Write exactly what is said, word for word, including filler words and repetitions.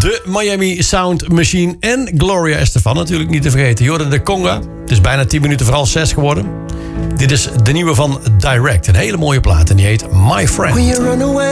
De Miami Sound Machine en Gloria Estefan natuurlijk niet te vergeten. Je hoorde de conga. Het is bijna tien minuten voor half zes geworden. Dit is de nieuwe van Direct. Een hele mooie plaat en die heet My Friend.